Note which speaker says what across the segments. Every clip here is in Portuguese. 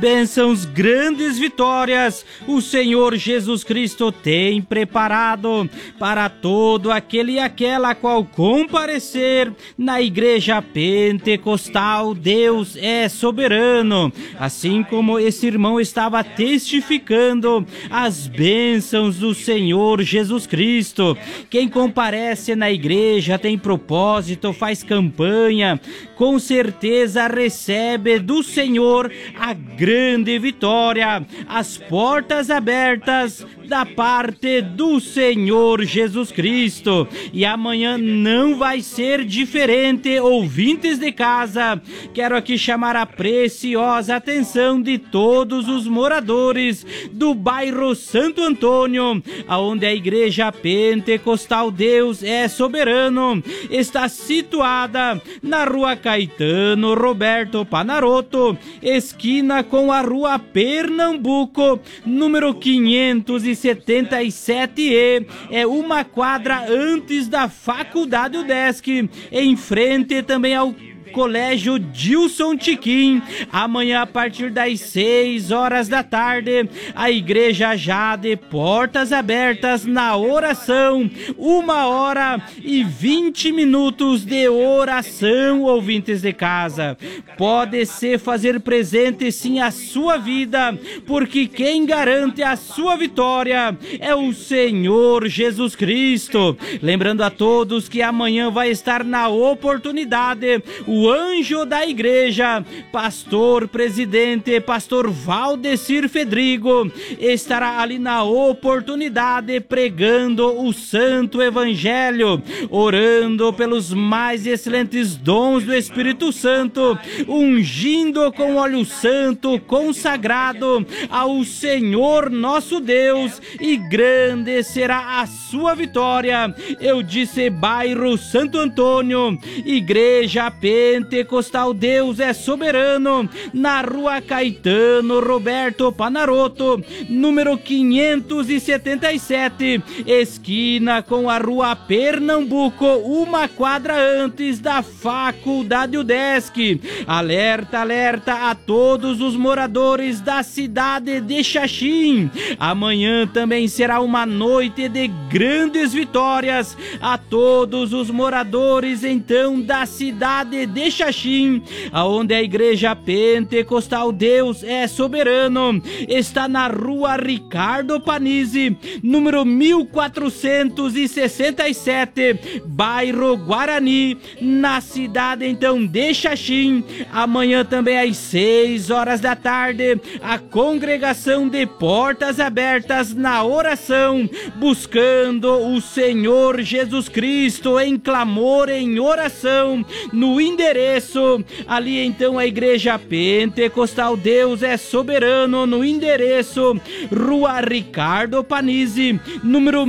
Speaker 1: bênçãos, grandes vitórias o Senhor Jesus Cristo tem preparado para todo aquele e aquela qual comparecer na Igreja Pentecostal. Deus é soberano. Assim como esse irmão estava testificando as bênçãos do Senhor Jesus Cristo. Quem comparece na igreja, tem propósito, faz campanha, com certeza recebe do Senhor a grande vitória, as portas abertas da parte do Senhor Jesus Cristo. E amanhã não vai ser diferente, ouvintes de casa. Quero aqui chamar a preciosa atenção de todos os moradores do bairro Santo Antônio, aonde a Igreja Pentecostal Deus é Soberano está situada na Rua Caetano Roberto Panaroto, esquina com a Rua Pernambuco, número 577E. É uma quadra antes da Faculdade UDESC, em frente também ao Colégio Dilson Tiquim. Amanhã, a partir das 6 horas da tarde, a igreja já de portas abertas na oração. 1h20 de oração, ouvintes de casa. Pode se fazer presente sim a sua vida, porque quem garante a sua vitória é o Senhor Jesus Cristo. Lembrando a todos que amanhã vai estar na oportunidade o anjo da igreja, pastor presidente, pastor Valdecir Fedrigo, estará ali na oportunidade pregando o santo evangelho, orando pelos mais excelentes dons do Espírito Santo, ungindo com óleo santo consagrado ao Senhor nosso Deus, e grande será a sua vitória. Eu disse bairro Santo Antônio, Igreja Pentecostal Deus é Soberano, na Rua Caetano Roberto Panaroto, número 577, esquina com a Rua Pernambuco, uma quadra antes da Faculdade UDESC. Alerta, alerta a todos os moradores da cidade de Xaxim. Amanhã também será uma noite de grandes vitórias a todos os moradores então da cidade de Xaxim, aonde a Igreja Pentecostal Deus é Soberano está na Rua Ricardo Panizzi, número 1467, bairro Guarani, na cidade então de Xaxim. Amanhã também às 6 horas da tarde, a congregação de portas abertas na oração, buscando o Senhor Jesus Cristo em clamor, em oração, no endereço, ali então a Igreja Pentecostal Deus é Soberano, no endereço Rua Ricardo Panizzi, número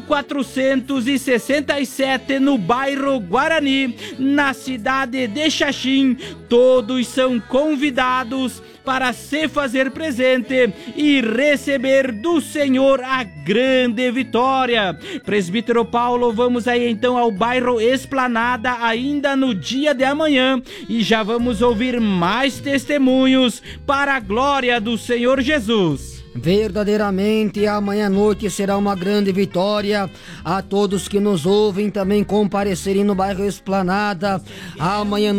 Speaker 1: 1467, no bairro Guarani, na cidade de Xaxim. Todos são convidados para se fazer presente e receber do Senhor a grande vitória. Presbítero Paulo, vamos aí então ao bairro Esplanada ainda no dia de amanhã e já vamos ouvir mais testemunhos para a glória do Senhor Jesus.
Speaker 2: Verdadeiramente, amanhã à noite será uma grande vitória. A todos que nos ouvem também comparecerem no bairro Esplanada amanhã